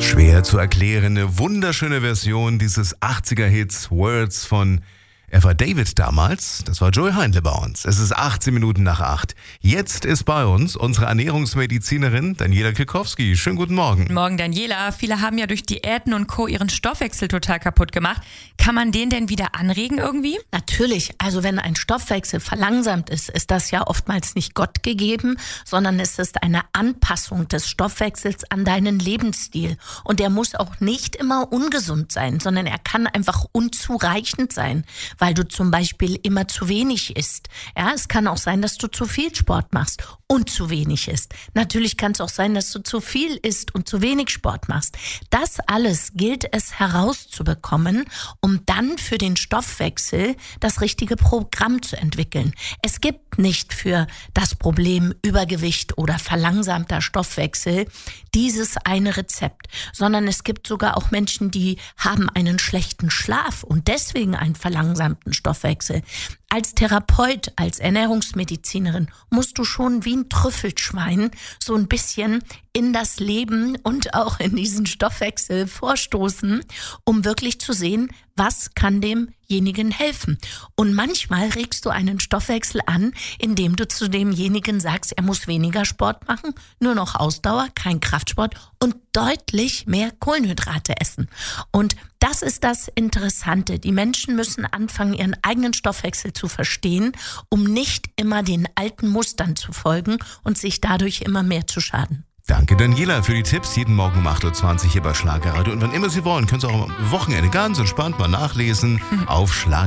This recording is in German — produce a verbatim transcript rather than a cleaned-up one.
Schwer zu erklärende, wunderschöne Version dieses achtziger-Hits Words von Eva David damals. Das war Joey Heindle bei uns. Es ist achtzehn Minuten nach acht. Jetzt ist bei uns unsere Ernährungsmedizinerin Daniela Klikowski. Schönen guten Morgen. Guten Morgen, Daniela. Viele haben ja durch Diäten und Co. ihren Stoffwechsel total kaputt gemacht. Kann man den denn wieder anregen irgendwie? Natürlich. Also wenn ein Stoffwechsel verlangsamt ist, ist das ja oftmals nicht Gott gegeben, sondern es ist eine Anpassung des Stoffwechsels an deinen Lebensstil. Und der muss auch nicht immer ungesund sein, sondern er kann einfach unzureichend sein, weil du zum Beispiel immer zu wenig isst. Ja, es kann auch sein, dass du zu viel Sport machst und zu wenig isst. Natürlich kann es auch sein, dass du zu viel isst und zu wenig Sport machst. Das alles gilt es herauszubekommen, um dann für den Stoffwechsel das richtige Programm zu entwickeln. Es gibt nicht für das Problem Übergewicht oder verlangsamter Stoffwechsel dieses eine Rezept, sondern es gibt sogar auch Menschen, die haben einen schlechten Schlaf und deswegen einen verlangsamten Stoffwechsel. Als Therapeut, als Ernährungsmedizinerin musst du schon wie ein Trüffelschwein so ein bisschen in das Leben und auch in diesen Stoffwechsel vorstoßen, um wirklich zu sehen, was kann demjenigen helfen. Und manchmal regst du einen Stoffwechsel an, indem du zu demjenigen sagst, er muss weniger Sport machen, nur noch Ausdauer, kein Kraftsport und deutlich mehr Kohlenhydrate essen. Und das ist das Interessante. Die Menschen müssen anfangen, ihren eigenen Stoffwechsel zu verstehen, um nicht immer den alten Mustern zu folgen und sich dadurch immer mehr zu schaden. Danke Daniela für die Tipps. Jeden Morgen um acht Uhr zwanzig hier bei Schlagerradio. Und wann immer Sie wollen, können Sie auch am Wochenende ganz entspannt mal nachlesen auf Schlager.